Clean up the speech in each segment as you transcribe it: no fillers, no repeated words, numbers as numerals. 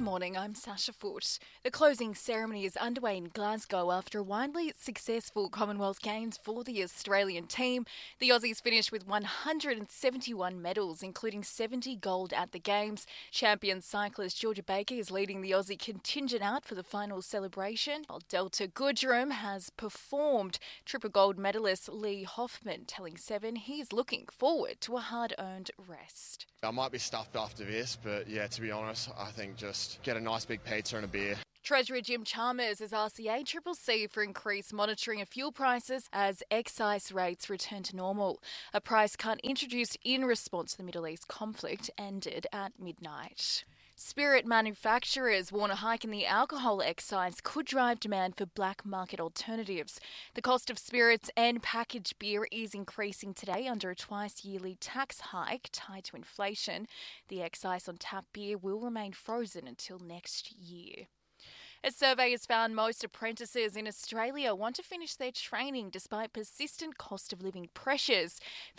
morning, I'm Sasha Foote. The closing ceremony is underway in Glasgow after widely successful Commonwealth Games for the Australian team. The Aussies finished with 171 medals, including 70 gold at the Games. Champion cyclist Georgia Baker is leading the Aussie contingent out for the final celebration, while Delta Goodrem has performed. Triple gold medalist Lee Hoffman telling Seven he's looking forward to a hard-earned rest. I might be stuffed after this, but yeah, to be honest, I think just get a nice big pizza and a beer. Treasurer Jim Chalmers has asked the ACCC for increased monitoring of fuel prices as excise rates return to normal. A price cut introduced in response to the Middle East conflict ended at midnight. Spirit manufacturers warn a hike in the alcohol excise could drive demand for black market alternatives. The cost of spirits and packaged beer is increasing today under a twice-yearly tax hike tied to inflation. The excise on tap beer will remain frozen until next year. A survey has found most apprentices in Australia want to finish their training despite persistent cost of living pressures.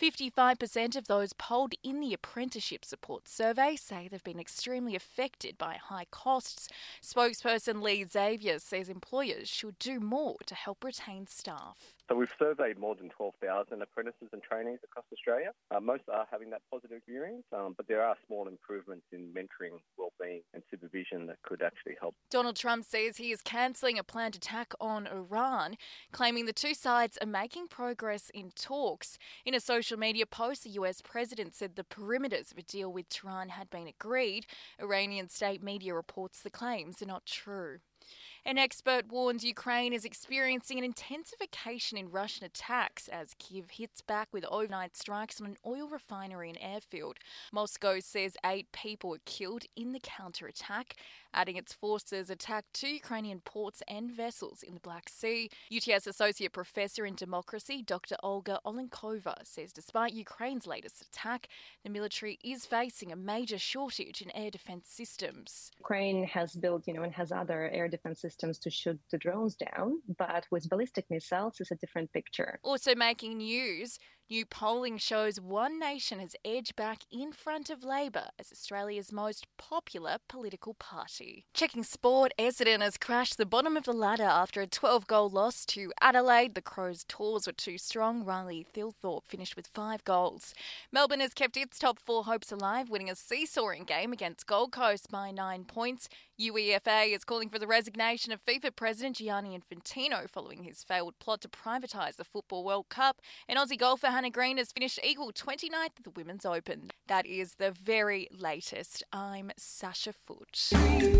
55% of those polled in the apprenticeship support survey say they've been extremely affected by high costs. Spokesperson Lee Xavier says employers should do more to help retain staff. So we've surveyed more than 12,000 apprentices and trainees across Australia. Most are having that positive experience, but there are small improvements in mentoring, wellbeing and supervision that could actually help. Donald Trump says he is cancelling a planned attack on Iran, claiming the two sides are making progress in talks. In a social media post, the US president said the perimeters of a deal with Tehran had been agreed. Iranian state media reports the claims are not true. An expert warns Ukraine is experiencing an intensification in Russian attacks as Kyiv hits back with overnight strikes on an oil refinery and airfield. Moscow says 8 people were killed in the counterattack, adding its forces attacked 2 Ukrainian ports and vessels in the Black Sea. UTS Associate Professor in Democracy Dr. Olga Olenkova says despite Ukraine's latest attack, the military is facing a major shortage in air defense systems. Ukraine has built, and has other air defense systems to shoot the drones down, but with ballistic missiles it's a different picture. Also making news, new polling shows One Nation has edged back in front of Labor as Australia's most popular political party. Checking sport, Essendon has crashed the bottom of the ladder after a 12-goal loss to Adelaide. The Crows' tours were too strong. Riley Thilthorpe finished with 5 goals. Melbourne has kept its top 4 hopes alive, winning a seesawing game against Gold Coast by 9 points. UEFA is calling for the resignation of FIFA President Gianni Infantino following his failed plot to privatise the Football World Cup. And Aussie golfer Hannah Green has finished equal 29th at the Women's Open. That is the very latest. I'm Sasha Foote.